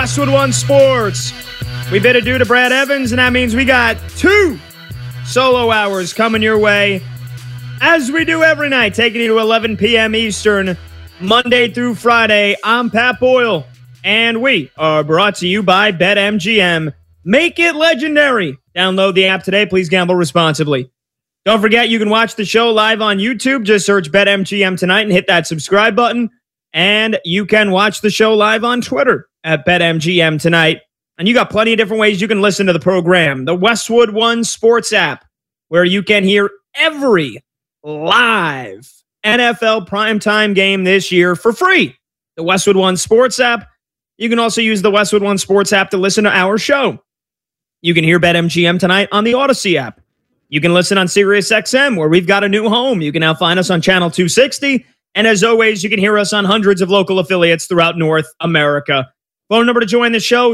Westwood One Sports. We bid adieu to Brad Evans, and that means we got 2 solo hours coming your way, as we do every night, taking you to 11 p.m. Eastern, Monday through Friday. I'm Pat Boyle, and we are brought to you by BetMGM. Make it legendary. Download the app today. Please gamble responsibly. Don't forget, you can watch the show live on YouTube. Just search BetMGM tonight and hit that subscribe button. And you can watch the show live on Twitter at BetMGM tonight. And you got plenty of different ways you can listen to the program. The Westwood One Sports app, where you can hear every live NFL primetime game this year for free. The Westwood One Sports app. You can also use the Westwood One Sports app to listen to our show. You can hear BetMGM tonight on the Odyssey app. You can listen on SiriusXM, where we've got a new home. You can now find us on Channel 260. And as always, you can hear us on hundreds of local affiliates throughout North America. Phone number to join the show,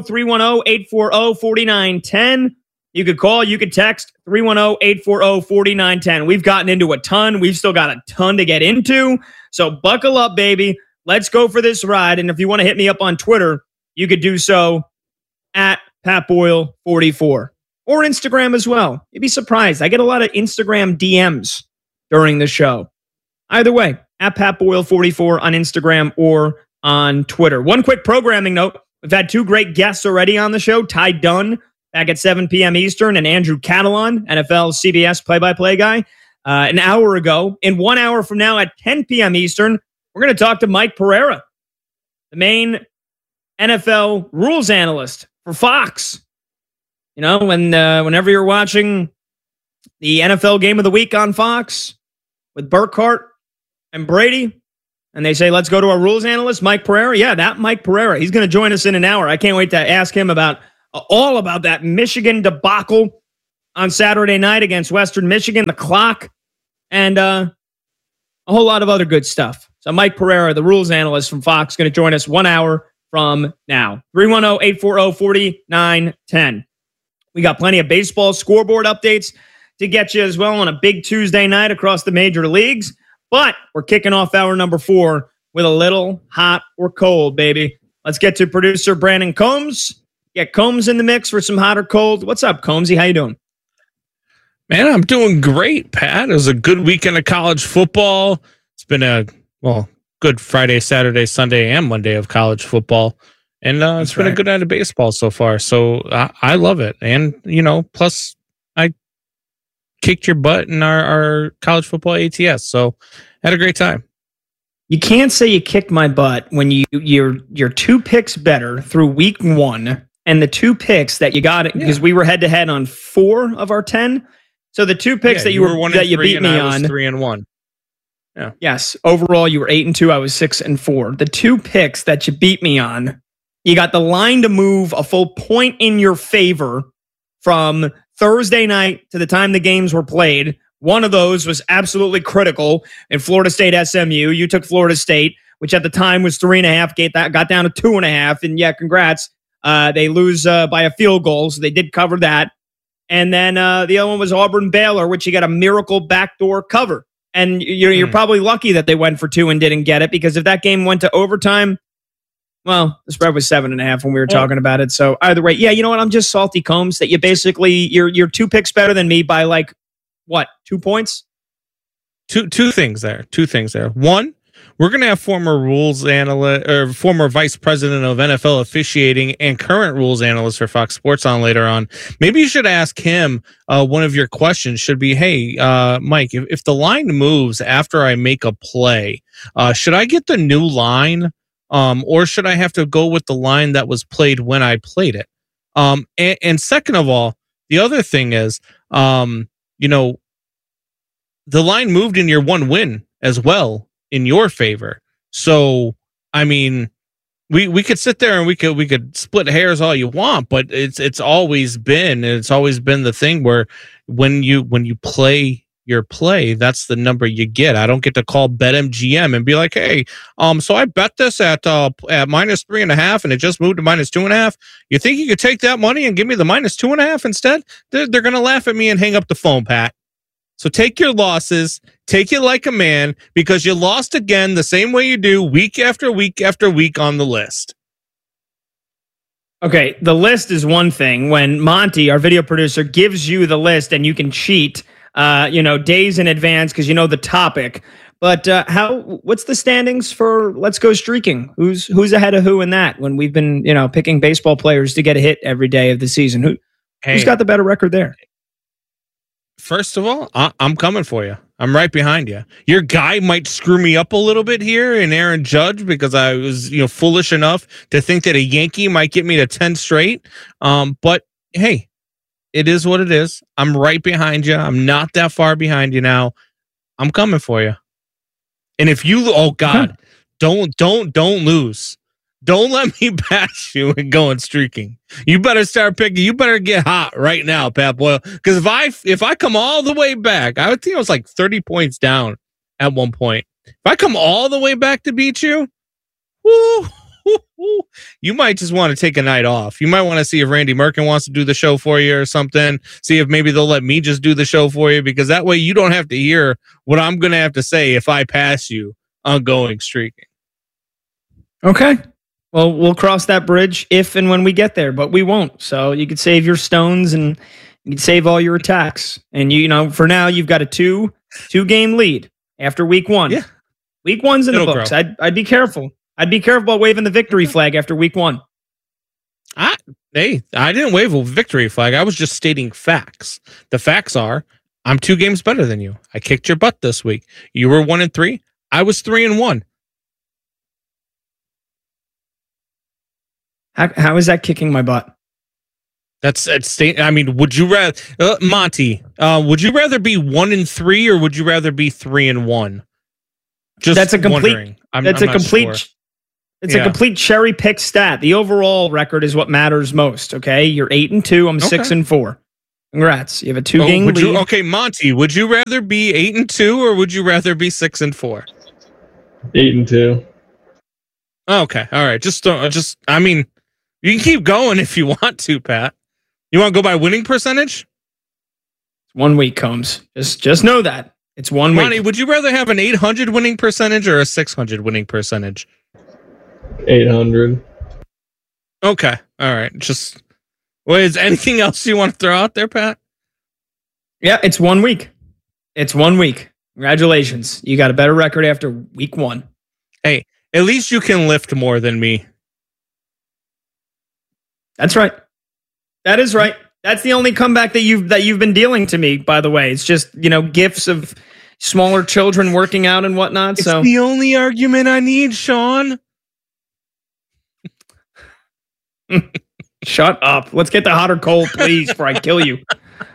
310-840-4910. You could call, you could text, 310-840-4910. We've gotten into a ton. We've still got a ton to get into. So buckle up, baby. Let's go for this ride. And if you want to hit me up on Twitter, you could do so at PatBoyle44 or Instagram as well. You'd be surprised. I get a lot of Instagram DMs during the show. Either way, at PatBoyle44 on Instagram or on Twitter. One quick programming note. We've had 2 great guests already on the show. Ty Dunn back at 7 p.m. Eastern and Andrew Catalon, NFL CBS play-by-play guy, an hour ago. In 1 hour from now at 10 p.m. Eastern, we're going to talk to Mike Pereira, the main NFL rules analyst for Fox. You know, whenever you're watching the NFL Game of the Week on Fox with Burkhardt and Brady, and they say, let's go to our rules analyst, Mike Pereira. Yeah, that Mike Pereira. He's going to join us in an hour. I can't wait to ask him about all about that Michigan debacle on Saturday night against Western Michigan, the clock, and a whole lot of other good stuff. So Mike Pereira, the rules analyst from Fox, going to join us 1 hour from now. 310-840-4910. We got plenty of baseball scoreboard updates to get you as well on a big Tuesday night across the major leagues. But we're kicking off hour number 4 with a little hot or cold, baby. Let's get to producer Brandon Combs. Get Combs in the mix for some hot or cold. What's up, Combsy? How you doing? Man, I'm doing great, Pat. It was a good weekend of college football. It's been a, good Friday, Saturday, Sunday, and Monday of college football. And it's been a good night of baseball so far. So I love it. And, plus I kicked your butt in our college football ATS. So had a great time. You can't say you kicked my butt when you're 2 picks better through week 1. And the 2 picks that you got, because we were head to head on 4 of our 10. So the 2 picks that you beat me on, 3-1. Yeah. Yes. Overall, you were 8-2. I was 6-4. The 2 picks that you beat me on, you got the line to move a full point in your favor from Thursday night to the time the games were played. One of those was absolutely critical in Florida State SMU. You took Florida State, which at the time was 3.5. Got down to 2.5. And yeah, congrats. They lose by a field goal, so they did cover that. And then the other one was Auburn-Baylor, which you got a miracle backdoor cover. And you're probably lucky that they went for 2 and didn't get it, because if that game went to overtime, well, the spread was 7.5 when we were talking about it. So either way, yeah, you know what? I'm just salty, Combs, that you're 2 picks better than me by 2 points? Two things there. 2 things there. One, we're going to have former rules analyst or former vice president of NFL officiating and current rules analyst for Fox Sports on later on. Maybe you should ask him. One of your questions should be, hey, Mike, if the line moves after I make a play, should I get the new line? Or should I have to go with the line that was played when I played it? And second of all, the other thing is, the line moved in your 1 win as well in your favor. So, I mean, we could sit there and we could split hairs all you want, but it's always been the thing where when you play your play, that's the number you get. I don't get to call BetMGM and be like, hey, so I bet this at -3.5 and it just moved to -2.5. You think you could take that money and give me the -2.5 instead? They're gonna laugh at me and hang up the phone, Pat. So take your losses, take it like a man, because you lost again the same way you do week after week after week on the list. Okay, the list is one thing. When Monty, our video producer, gives you the list and you can cheat, days in advance because you know the topic. But what's the standings for Let's Go Streaking? Who's ahead of who in that? When we've been, picking baseball players to get a hit every day of the season, who's got the better record there? First of all, I'm coming for you. I'm right behind you. Your guy might screw me up a little bit here in Aaron Judge because I was, foolish enough to think that a Yankee might get me to 10 straight. But hey, it is what it is. I'm right behind you. I'm not that far behind you now. I'm coming for you. And if you, oh God, don't lose. Don't let me pass you and go on streaking. You better start picking. You better get hot right now, Pat Boyle. Because if I come all the way back, I would think I was like 30 points down at one point. If I come all the way back to beat you, you might just want to take a night off. You might want to see if Randy Merkin wants to do the show for you or something. See if maybe they'll let me just do the show for you, because that way you don't have to hear what I'm going to have to say if I pass you on going streaking. Okay. Well, we'll cross that bridge if and when we get there, but we won't. So you could save your stones and you could save all your attacks. And for now, you've got a two game lead after week one. Yeah. Week one's in the books. I'd be careful. I'd be careful about waving the victory flag after week one. I didn't wave a victory flag. I was just stating facts. The facts are I'm 2 games better than you. I kicked your butt this week. You were 1-3. I was 3-1. How is that kicking my butt? I mean, would you rather Monty? Would you rather be 1-3 or would you rather be 3-1? That's a complete. Wondering. It's a complete cherry pick stat. The overall record is what matters most. Okay, you're 8-2. I'm 6-4. Congrats. You have a 2-game lead. Okay, Monty, would you rather be 8-2 or would you rather be 6-4? 8-2. Okay, all right. I mean, you can keep going if you want to, Pat. You want to go by winning percentage? 1 week, Combs. Just know that. It's 1 week. Monty, would you rather have an 800 winning percentage or a 600 winning percentage? 800. Okay. All right. Is anything else you want to throw out there, Pat? Yeah, it's 1 week. It's 1 week. Congratulations. You got a better record after week one. Hey, at least you can lift more than me. That's right. That is right. That's the only comeback that you've been dealing to me, by the way. It's just, gifts of smaller children working out and whatnot. It's the only argument I need, Sean. Shut up. Let's get the hot or cold, please, before I kill you.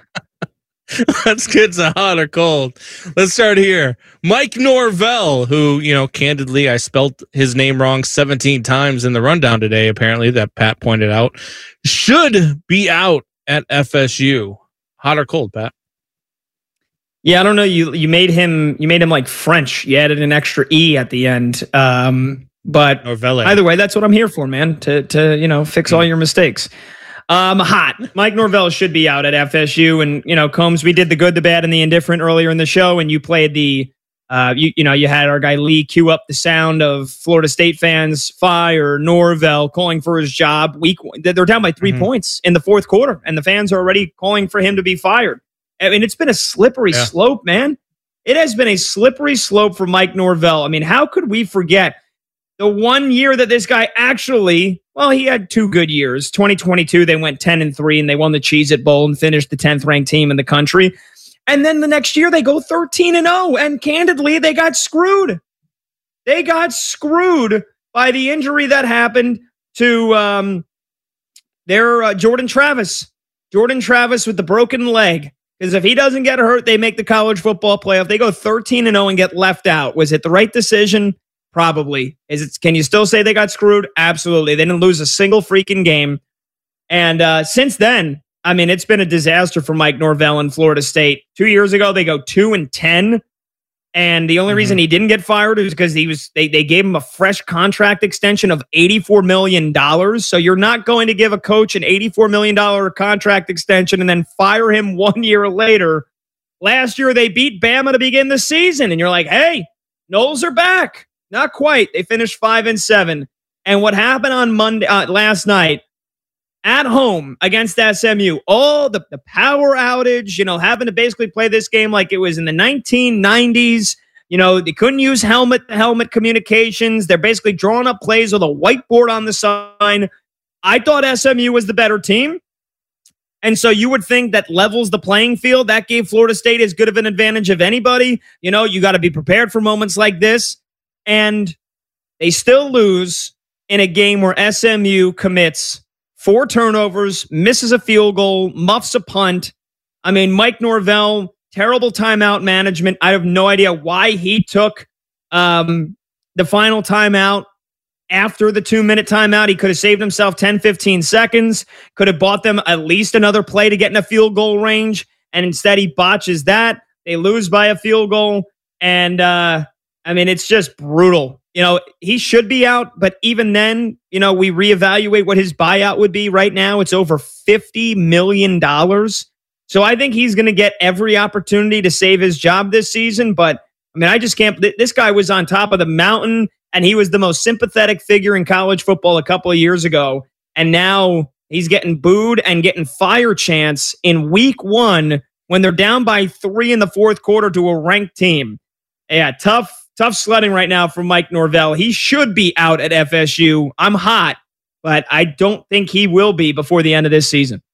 Let's get to hot or cold. Let's start here. Mike Norvell, who, candidly, I spelled his name wrong 17 times in the rundown today, apparently, that Pat pointed out, should be out at FSU. Hot or cold, Pat? Yeah, I don't know. You made him like French. You added an extra E at the end. But Norvell. Either way, that's what I'm here for, man, to fix all your mistakes. Hot. Mike Norvell should be out at FSU. And, Combs, we did the good, the bad, and the indifferent earlier in the show. And you played you had our guy Lee cue up the sound of Florida State fans fire Norvell calling for his job. They're down by 3 points in the fourth quarter, and the fans are already calling for him to be fired. I mean, it's been a slippery slope, man. It has been a slippery slope for Mike Norvell. I mean, how could we forget the 1 year that this guy he had 2 good years. 2022, they went 10-3 and they won the Cheez-It Bowl and finished the 10th ranked team in the country. And then the next year they go 13-0, and candidly, they got screwed. They got screwed by the injury that happened to their Jordan Travis. Jordan Travis with the broken leg. Because if he doesn't get hurt, they make the college football playoff. They go 13-0 and get left out. Was it the right decision? Probably. Can you still say they got screwed? Absolutely. They didn't lose a single freaking game. And since then, I mean, it's been a disaster for Mike Norvell in Florida State. 2 years ago, they go 2-10. And the only reason he didn't get fired is because they gave him a fresh contract extension of $84 million. So you're not going to give a coach an $84 million contract extension and then fire him 1 year later. Last year, they beat Bama to begin the season. And you're like, hey, Noles are back. Not quite. They finished 5-7. And what happened on Monday last night at home against SMU. All the power outage, having to basically play this game like it was in the 1990s. They couldn't use helmet-to-helmet communications. They're basically drawing up plays with a whiteboard on the sign. I thought SMU was the better team. And so you would think that levels the playing field. That gave Florida State as good of an advantage of anybody. You got to be prepared for moments like this. And they still lose in a game where SMU commits 4 turnovers, misses a field goal, muffs a punt. I mean, Mike Norvell, terrible timeout management. I have no idea why he took the final timeout after the 2-minute timeout. He could have saved himself 10, 15 seconds, could have bought them at least another play to get in a field goal range. And instead he botches that. They lose by a field goal. And it's just brutal. He should be out, but even then, we reevaluate what his buyout would be. Right now, it's over $50 million. So I think he's going to get every opportunity to save his job this season. But I just can't. This guy was on top of the mountain, and he was the most sympathetic figure in college football a couple of years ago. And now he's getting booed and getting fire chants in week 1 when they're down by 3 in the fourth quarter to a ranked team. Yeah, tough sledding right now for Mike Norvell. He should be out at FSU. I'm hot, but I don't think he will be before the end of this season.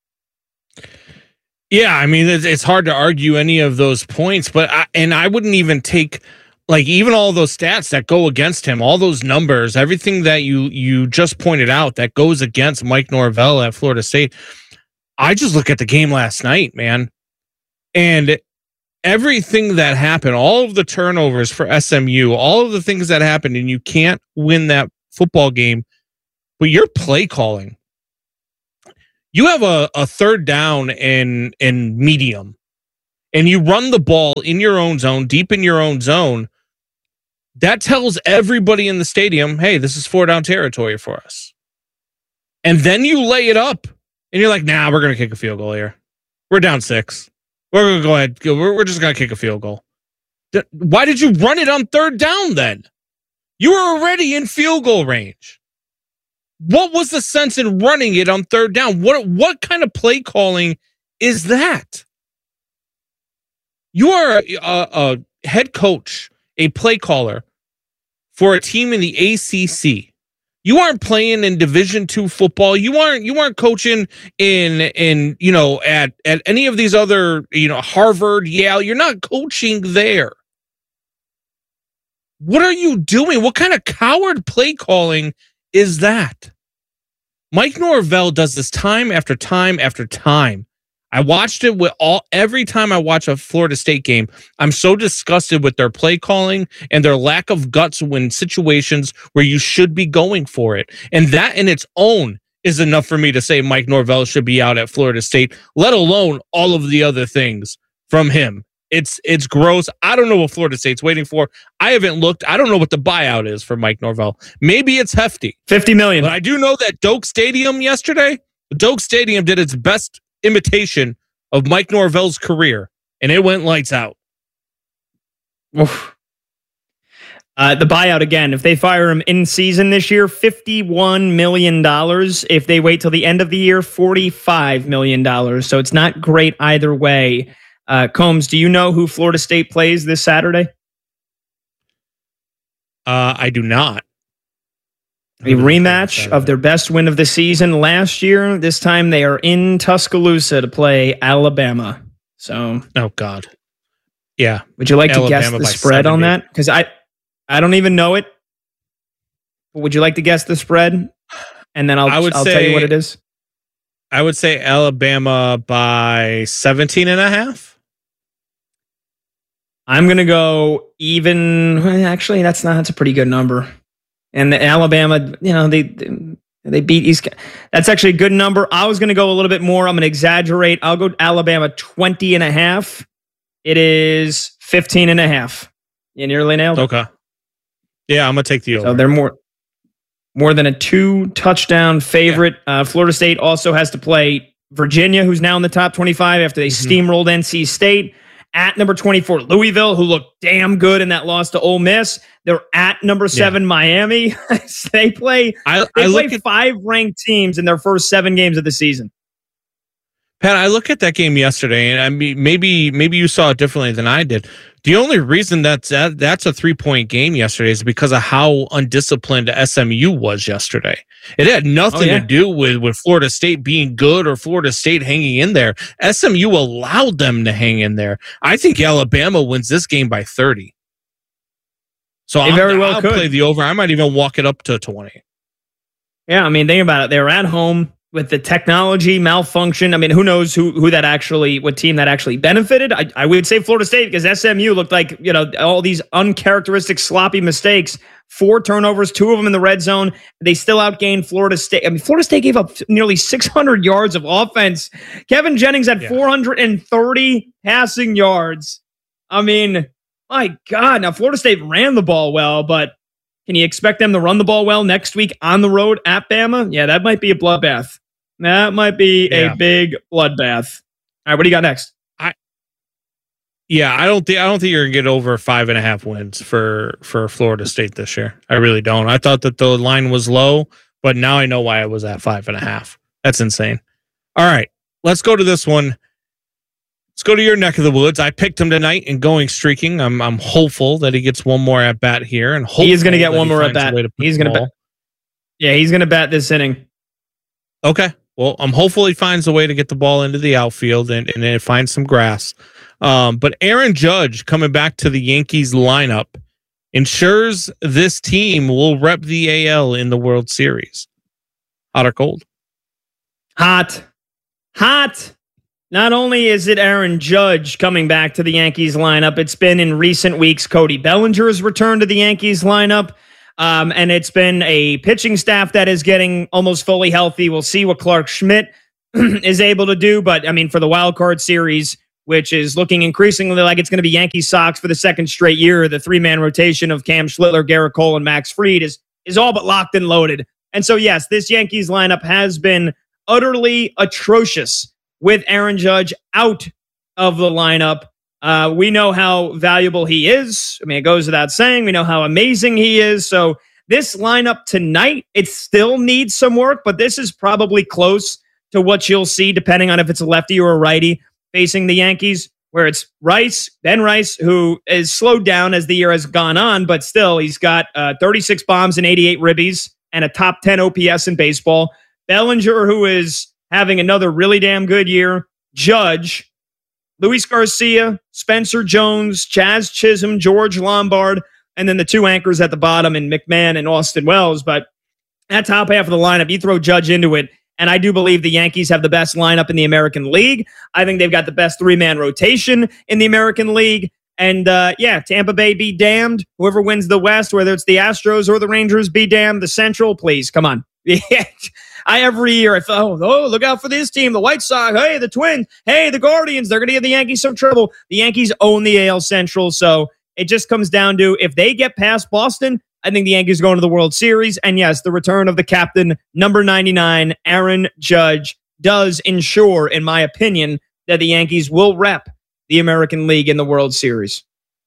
Yeah, it's hard to argue any of those points, but I wouldn't even take even all those stats that go against him, all those numbers, everything that you just pointed out that goes against Mike Norvell at Florida State. I just look at the game last night, man, and everything that happened, all of the turnovers for SMU, all of the things that happened, and you can't win that football game, but your play calling. You have a third down in medium, and you run the ball in your own zone, deep in your own zone. That tells everybody in the stadium, hey, this is 4-down territory for us. And then you lay it up, and you're like, nah, we're going to kick a field goal here. We're down 6. We're going to go ahead. We're just going to kick a field goal. Why did you run it on third down then? You were already in field goal range. What was the sense in running it on third down? What kind of play calling is that? You are a head coach, a play caller for a team in the ACC. You aren't playing in Division II football. You aren't coaching in at any of these other, Harvard, Yale. You're not coaching there. What are you doing? What kind of coward play calling is that? Mike Norvell does this time after time after time. I watched it every time I watch a Florida State game. I'm so disgusted with their play calling and their lack of guts when situations where you should be going for it. And that in its own is enough for me to say Mike Norvell should be out at Florida State, let alone all of the other things from him. It's gross. I don't know what Florida State's waiting for. I haven't looked. I don't know what the buyout is for Mike Norvell. Maybe it's hefty. $50 million. But I do know that Doak Stadium yesterday, Doak Stadium did its best imitation of Mike Norvell's career, and it went lights out. Oof. The buyout again, if they fire him in season this year, $51 million. If they wait till the end of the year, $45 million. So it's not great either way. Combs, do you know who Florida State plays this Saturday? I do not. A rematch of their best win of the season last year. This time they are in Tuscaloosa to play Alabama. So, oh God, yeah. Would you like to guess the spread 70. On that? Because I don't even know it. But would you like to guess the spread? And then I'll tell you what it is. I would say Alabama by 17.5. I'm going to go even. Actually, that's a pretty good number. And the Alabama, they beat East. That's actually a good number. I was going to go a little bit more. I'm going to exaggerate. I'll go Alabama 20.5. It is 15.5. You nearly nailed it. Okay. Yeah, I'm going to take the over. So they're more than a 2-touchdown favorite. Yeah. Florida State also has to play Virginia, who's now in the top 25 after they steamrolled NC State. at number 24 Louisville, who looked damn good in that loss to Ole Miss. They're at number 7 Miami. They play 5 ranked teams in their first 7 games of the season. Pat, I look at that game yesterday, and I mean, maybe you saw it differently than I did. The only reason that's a 3-point game yesterday is because of how undisciplined SMU was yesterday. It had nothing to do with Florida State being good or Florida State hanging in there. SMU allowed them to hang in there. I think Alabama wins this game by 30. So I'll play the over. I might even walk it up to 20. Yeah, I mean, think about it. They were at home with the technology malfunction. I mean, who knows what team that actually benefited? I would say Florida State, because SMU looked like, all these uncharacteristic sloppy mistakes, 4 turnovers, 2 of them in the red zone. They still outgained Florida State. I mean, Florida State gave up nearly 600 yards of offense. Kevin Jennings had 430 passing yards. I mean, my God. Now, Florida State ran the ball well, but can you expect them to run the ball well next week on the road at Bama? Yeah, that might be a bloodbath. That might be a big bloodbath. All right, what do you got next? I don't think you're gonna get over 5.5 wins for Florida State this year. I really don't. I thought that the line was low, but now I know why it was at 5.5. That's insane. All right, let's go to this one. Let's go to your neck of the woods. I picked him tonight and going streaking. I'm hopeful that he gets one more at bat here, and he is going to get one more at bat. He's going to bat. Yeah, he's going to bat this inning. Okay. Well, I'm hopeful he finds a way to get the ball into the outfield and then find some grass. But Aaron Judge coming back to the Yankees lineup ensures this team will rep the AL in the World Series. Hot or cold? Hot. Not only is it Aaron Judge coming back to the Yankees lineup, it's been in recent weeks Cody Bellinger's return to the Yankees lineup. And it's been a pitching staff that is getting almost fully healthy. We'll see what Clark Schmidt is able to do. But, I mean, for the wild card series, which is looking increasingly like it's going to be Yankee-Sox for the second straight year, the 3-man rotation of Cam Schlittler, Garrett Cole, and Max Fried is all but locked and loaded. And so, yes, this Yankees lineup has been utterly atrocious with Aaron Judge out of the lineup. We know how valuable he is. I mean, it goes without saying. We know how amazing he is. So this lineup tonight, it still needs some work, but this is probably close to what you'll see, depending on if it's a lefty or a righty facing the Yankees, where it's Ben Rice, who is slowed down as the year has gone on, but still, he's got 36 bombs and 88 ribbies and a top 10 OPS in baseball. Bellinger, who is having another really damn good year. Judge, Luis Garcia, Spencer Jones, Chaz Chisholm, George Lombard, and then the 2 anchors at the bottom in McMahon and Austin Wells. But that top half of the lineup, you throw Judge into it, and I do believe the Yankees have the best lineup in the American League. I think they've got the best 3-man rotation in the American League. And Tampa Bay be damned. Whoever wins the West, whether it's the Astros or the Rangers, be damned. The Central, please, come on. Every year I thought, look out for this team, the White Sox, hey, the Twins, hey, the Guardians, they're going to give the Yankees some trouble. The Yankees own the AL Central, so it just comes down to if they get past Boston, I think the Yankees are going to the World Series. And yes, the return of the captain, number 99, Aaron Judge, does ensure, in my opinion, that the Yankees will rep the American League in the World Series.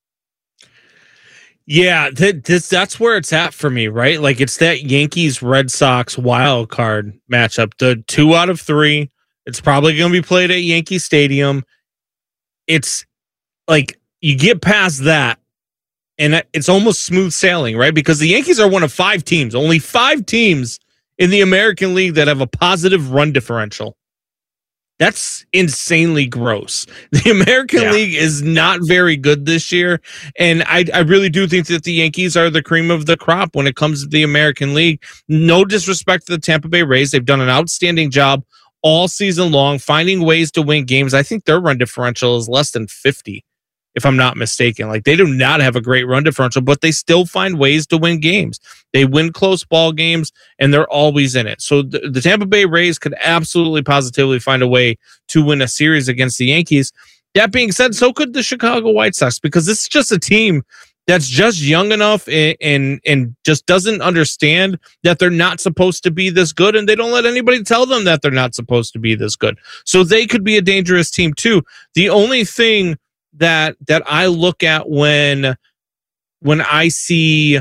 Yeah, that's where it's at for me, right? Like, it's that Yankees-Red Sox wild card matchup. The 2 out of 3. It's probably going to be played at Yankee Stadium. It's like you get past that, and it's almost smooth sailing, right? Because the Yankees are one of 5 teams, only 5 teams in the American League that have a positive run differential. That's insanely gross. The American League is not very good this year, and I really do think that the Yankees are the cream of the crop when it comes to the American League. No disrespect to the Tampa Bay Rays. They've done an outstanding job all season long, finding ways to win games. I think their run differential is less than 50, if I'm not mistaken. Like, they do not have a great run differential, but they still find ways to win games. They win close ball games, and they're always in it. So the Tampa Bay Rays could absolutely positively find a way to win a series against the Yankees. That being said, so could the Chicago White Sox, because this is just a team that's just young enough and just doesn't understand that they're not supposed to be this good, and they don't let anybody tell them that they're not supposed to be this good. So they could be a dangerous team too. The only thing that I look at when I see,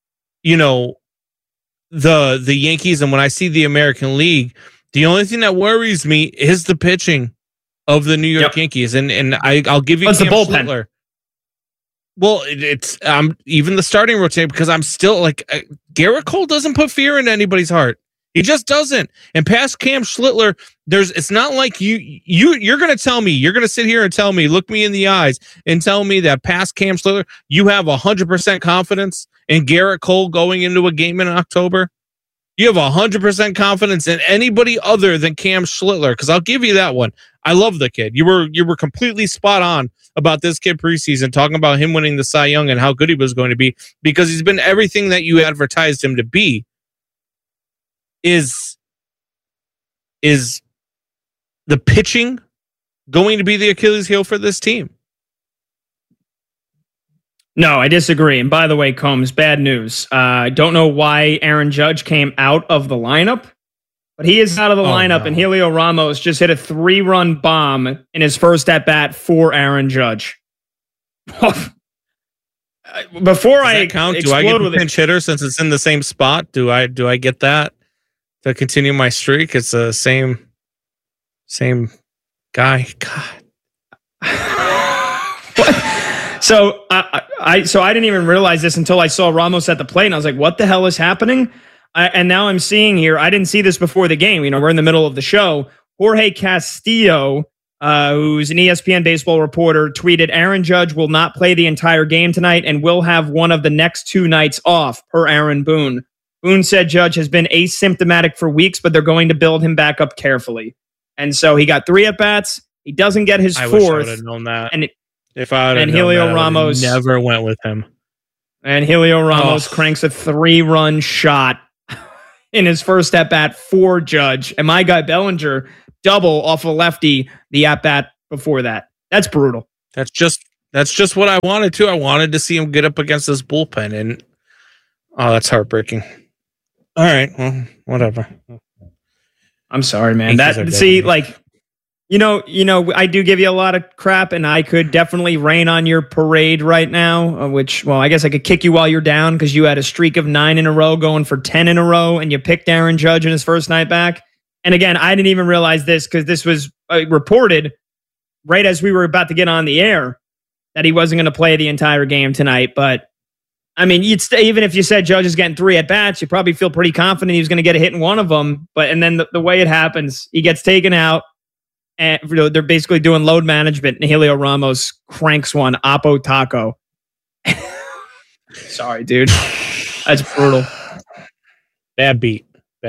the Yankees and when I see the American League. The only thing that worries me is the pitching of the New York Yankees, and I'll give you the bullpen. Schlittler. Well, it's even the starting rotation, because I'm still like Garrett Cole doesn't put fear in anybody's heart. He just doesn't. And past Cam Schlittler, it's not like you're going to tell me, you're going to sit here and tell me, look me in the eyes and tell me that past Cam Schlittler, you have 100% confidence in Garrett Cole going into a game in October. You have 100% confidence in anybody other than Cam Schlittler, because I'll give you that one. I love the kid. You were completely spot on about this kid preseason, talking about him winning the Cy Young and how good he was going to be, because he's been everything that you advertised him to be. Is the pitching going to be the Achilles heel for this team? No, I disagree. And by the way, Combs, bad news. I don't know why Aaron Judge came out of the lineup, but he is out of the lineup, and Helio Ramos just hit a 3-run bomb in his first at-bat for Aaron Judge. Before I count, do I get a pinch hitter since it's in the same spot? Do I get that to continue my streak? It's the same guy. God. So I didn't even realize this until I saw Ramos at the plate, and I was like, what the hell is happening? And now I'm seeing here, I didn't see this before the game. We're in the middle of the show. Jorge Castillo, who's an ESPN baseball reporter, tweeted, Aaron Judge will not play the entire game tonight and will have one of the next 2 nights off, per Aaron Boone. Boone said Judge has been asymptomatic for weeks, but they're going to build him back up carefully. And so he got 3 at-bats. He doesn't get his 4th. Wish I would have known that. If I would have known Helio that, Ramos never went with him. And Helio Ramos cranks a 3-run shot in his first at-bat for Judge. And my guy Bellinger, double off a lefty the at-bat before that. That's brutal. That's just what I wanted to. I wanted to see him get up against this bullpen, and that's heartbreaking. All right, well, whatever. I'm sorry, man. I do give you a lot of crap, and I could definitely rain on your parade right now, I guess I could kick you while you're down, because you had a streak of 9 in a row going for 10 in a row, and you picked Aaron Judge in his first night back. And again, I didn't even realize this, because this was reported right as we were about to get on the air that he wasn't going to play the entire game tonight. But I mean, even if you said Judge is getting 3 at-bats, you probably feel pretty confident he was going to get a hit in one of them. And then the way it happens, he gets taken out, and they're basically doing load management, and Helio Ramos cranks one, Oppo Taco. Sorry, dude. That's brutal. Bad beat.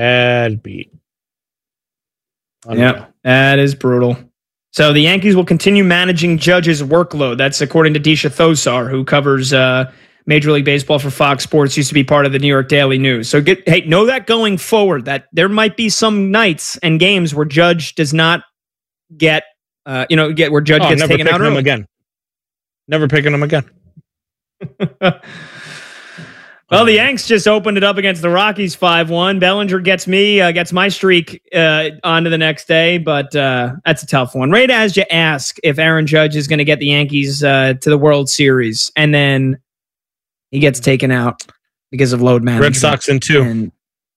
Yeah, that is brutal. So the Yankees will continue managing Judge's workload. That's according to Disha Thosar, who covers Major League Baseball for Fox Sports, used to be part of the New York Daily News. So know that going forward, that there might be some nights and games where Judge does not get where Judge gets taken out early. Again. Never picking him again. Well, the Yanks just opened it up against the Rockies 5-1. Bellinger gets my streak onto the next day, but that's a tough one. Right as you ask if Aaron Judge is going to get the Yankees to the World Series, and then he gets taken out because of load management. Red Sox in 2.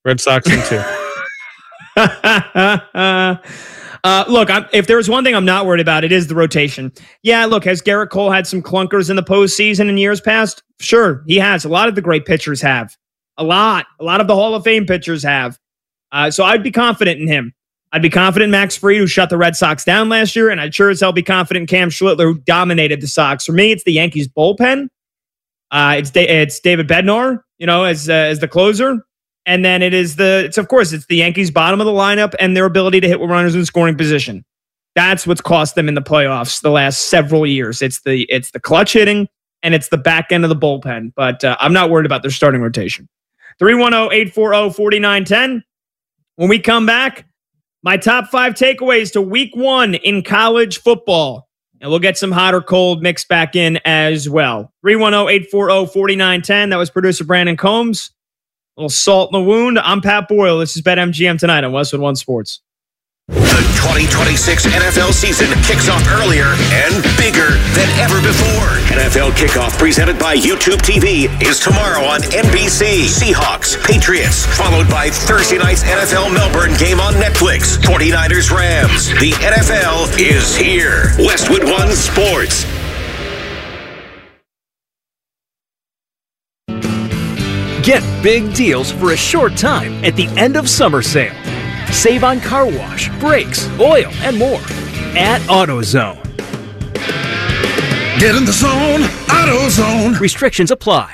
Look, if there's one thing I'm not worried about, it is the rotation. Yeah, look, has Garrett Cole had some clunkers in the postseason in years past? Sure, he has. A lot of the great pitchers have. A lot of the Hall of Fame pitchers have. So I'd be confident in him. I'd be confident in Max Fried, who shut the Red Sox down last year, and I'd sure as hell be confident in Cam Schlittler, who dominated the Sox. For me, it's the Yankees bullpen. It's David Bednar, as the closer. And then it's the Yankees' bottom of the lineup and their ability to hit with runners in scoring position. That's what's cost them in the playoffs the last several years. It's the clutch hitting, and it's the back end of the bullpen. But I'm not worried about their starting rotation. 310-840-4910. When we come back, my top 5 takeaways to week 1 in college football. And we'll get some hot or cold mixed back in as well. 310-840-4910. That was producer Brandon Combs. A little salt in the wound. I'm Pat Boyle. This is BetMGM tonight on Westwood One Sports. The 2026 NFL season kicks off earlier and bigger than ever before. NFL Kickoff, presented by YouTube TV, is tomorrow on NBC. Seahawks, Patriots, followed by Thursday night's NFL Melbourne game on Netflix. 49ers, Rams. The NFL is here. Westwood One Sports. Get big deals for a short time at the end of summer sale. Save on car wash, brakes, oil, and more at AutoZone. Get in the zone, AutoZone. Restrictions apply.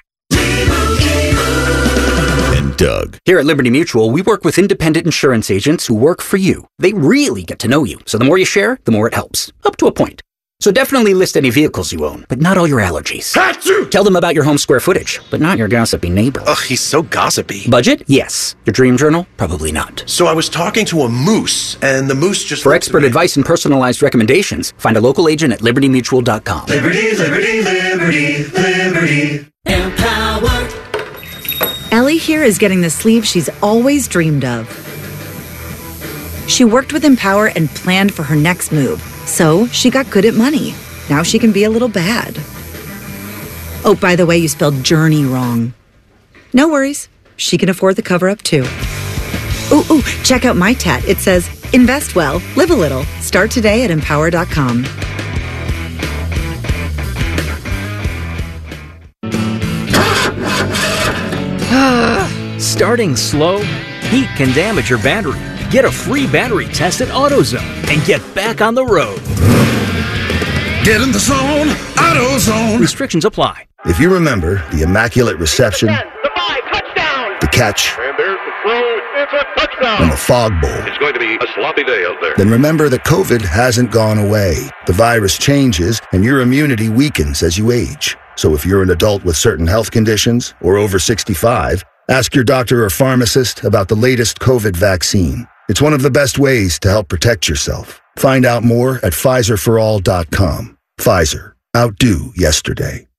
And Doug. Here at Liberty Mutual, we work with independent insurance agents who work for you. They really get to know you, so the more you share, the more it helps. Up to a point. So definitely list any vehicles you own, but not all your allergies. Achoo! Tell them about your home square footage, but not your gossipy neighbor. Ugh, he's so gossipy. Budget? Yes. Your dream journal? Probably not. So I was talking to a moose, and the moose just... For expert advice and personalized recommendations, find a local agent at libertymutual.com. Liberty, liberty, liberty, liberty. Empower. Ellie here is getting the sleeve she's always dreamed of. She worked with Empower and planned for her next move. So she got good at money. Now she can be a little bad. Oh, by the way, you spelled journey wrong. No worries. She can afford the cover-up too. Ooh, check out my tat. It says, invest well, live a little. Start today at empower.com. Starting slow? Heat can damage your battery. Get a free battery test at AutoZone and get back on the road. Get in the zone, AutoZone. Restrictions apply. If you remember the Immaculate Reception, the catch, and there's the throw. It's a touchdown. and the Fog Bowl, It's going to be a sloppy day out there. then remember that COVID hasn't gone away. The virus changes and your immunity weakens as you age. So if you're an adult with certain health conditions or over 65, ask your doctor or pharmacist about the latest COVID vaccine. It's one of the best ways to help protect yourself. Find out more at PfizerForAll.com. Pfizer. Outdo yesterday.